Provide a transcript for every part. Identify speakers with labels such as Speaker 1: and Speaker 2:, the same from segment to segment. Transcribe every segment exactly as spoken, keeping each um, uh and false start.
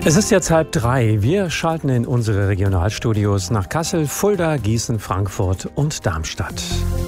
Speaker 1: Es ist jetzt halb drei. Wir schalten in unsere Regionalstudios nach Kassel, Fulda, Gießen, Frankfurt und Darmstadt.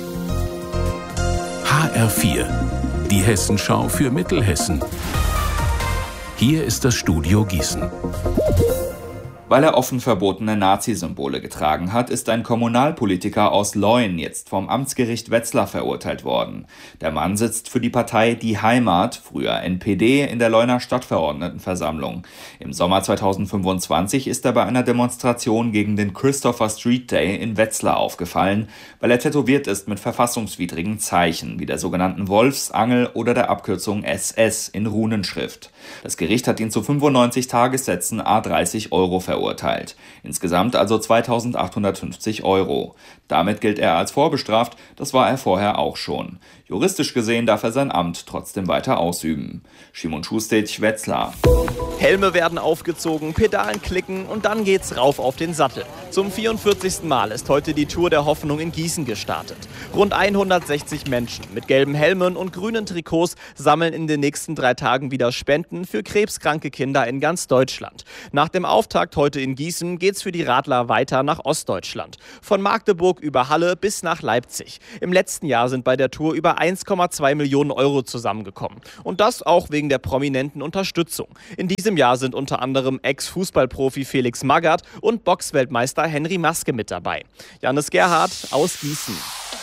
Speaker 2: H R vier, die Hessenschau für Mittelhessen. Hier ist das Studio Gießen.
Speaker 3: Weil er offen verbotene Nazi-Symbole getragen hat, ist ein Kommunalpolitiker aus Leun jetzt vom Amtsgericht Wetzlar verurteilt worden. Der Mann sitzt für die Partei Die Heimat, früher N P D, in der Leuner Stadtverordnetenversammlung. Im Sommer zweitausendfünfundzwanzig ist er bei einer Demonstration gegen den Christopher Street Day in Wetzlar aufgefallen, weil er tätowiert ist mit verfassungswidrigen Zeichen, wie der sogenannten Wolfsangel oder der Abkürzung S S in Runenschrift. Das Gericht hat ihn zu fünfundneunzig Tagessätzen à dreißig Euro verurteilt. Urteilt. Insgesamt also zweitausendachthundertfünfzig Euro. Damit gilt er als vorbestraft, das war er vorher auch schon. Juristisch gesehen darf er sein Amt trotzdem weiter ausüben. Szymon Schustic, Wetzlar.
Speaker 4: Helme werden aufgezogen, Pedalen klicken und dann geht's rauf auf den Sattel. Zum vierundvierzigsten Mal ist heute die Tour der Hoffnung in Gießen gestartet. Rund hundertsechzig Menschen mit gelben Helmen und grünen Trikots sammeln in den nächsten drei Tagen wieder Spenden für krebskranke Kinder in ganz Deutschland. Nach dem Auftakt heute in Gießen geht's für die Radler weiter nach Ostdeutschland. Von Magdeburg über Halle bis nach Leipzig. Im letzten Jahr sind bei der Tour über eins Komma zwei Millionen Euro zusammengekommen. Und das auch wegen der prominenten Unterstützung. In diesem Jahr sind unter anderem Ex-Fußballprofi Felix Magath und Boxweltmeister Henry Maske mit dabei. Janis Gerhardt aus Gießen.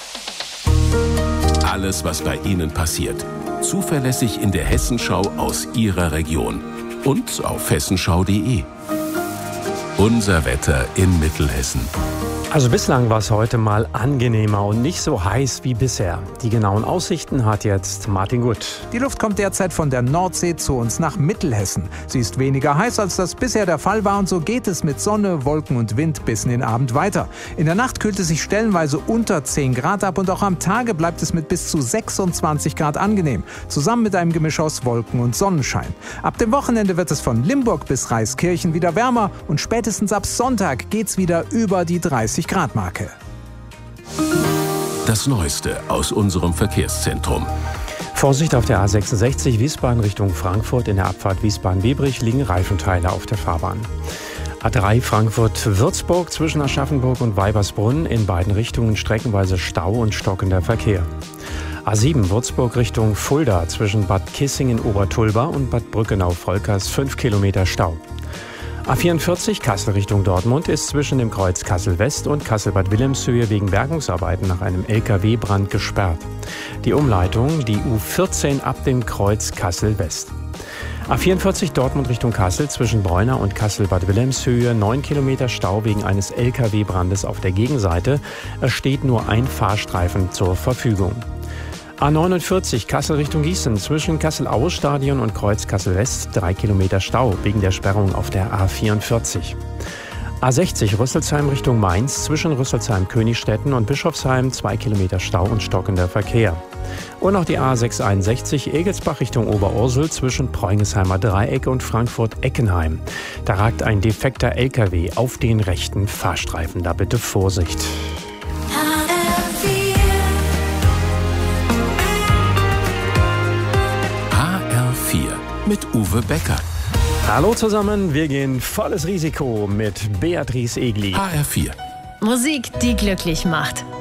Speaker 2: Alles, was bei Ihnen passiert. Zuverlässig in der Hessenschau aus Ihrer Region. Und auf hessenschau punkt de. Unser Wetter in Mittelhessen.
Speaker 1: Also bislang war es heute mal angenehmer und nicht so heiß wie bisher. Die genauen Aussichten hat jetzt Martin Gut.
Speaker 5: Die Luft kommt derzeit von der Nordsee zu uns nach Mittelhessen. Sie ist weniger heiß, als das bisher der Fall war, und so geht es mit Sonne, Wolken und Wind bis in den Abend weiter. In der Nacht kühlt es sich stellenweise unter zehn Grad ab und auch am Tage bleibt es mit bis zu sechsundzwanzig Grad angenehm, zusammen mit einem Gemisch aus Wolken und Sonnenschein. Ab dem Wochenende wird es von Limburg bis Reiskirchen wieder wärmer und spätestens ab Sonntag geht's wieder über die dreißig Grad Marke.
Speaker 2: Das Neueste aus unserem Verkehrszentrum.
Speaker 1: Vorsicht auf der A sechsundsechzig Wiesbaden Richtung Frankfurt. In der Abfahrt Wiesbaden-Biebrich liegen Reifenteile auf der Fahrbahn. A drei Frankfurt-Würzburg zwischen Aschaffenburg und Weibersbrunn. In beiden Richtungen streckenweise Stau und stockender Verkehr. A sieben Würzburg Richtung Fulda zwischen Bad Kissingen-Obertulba und Bad Brückenau-Volkers fünf Kilometer Stau. A vierundvierzig Kassel Richtung Dortmund ist zwischen dem Kreuz Kassel-West und Kassel-Bad Wilhelmshöhe wegen Bergungsarbeiten nach einem L K W-Brand gesperrt. Die Umleitung, die U vierzehn ab dem Kreuz Kassel-West. A vierundvierzig Dortmund Richtung Kassel zwischen Bräuner und Kassel-Bad Wilhelmshöhe neun Kilometer Stau wegen eines L K W-Brandes auf der Gegenseite. Es steht nur ein Fahrstreifen zur Verfügung. A neunundvierzig Kassel Richtung Gießen zwischen Kassel-Aue-Stadion und Kreuz Kassel-West drei Kilometer Stau wegen der Sperrung auf der A vierundvierzig. A sechzig Rüsselsheim Richtung Mainz zwischen Rüsselsheim-Königstetten und Bischofsheim zwei Kilometer Stau und stockender Verkehr. Und noch die A sechshunderteinundsechzig Egelsbach Richtung Oberursel zwischen Preungesheimer Dreieck und Frankfurt-Eckenheim. Da ragt ein defekter L K W auf den rechten Fahrstreifen. Da bitte Vorsicht.
Speaker 2: Mit Uwe Becker.
Speaker 1: Hallo zusammen, wir gehen volles Risiko mit Beatrice Egli.
Speaker 2: H R vier.
Speaker 6: Musik, die glücklich macht.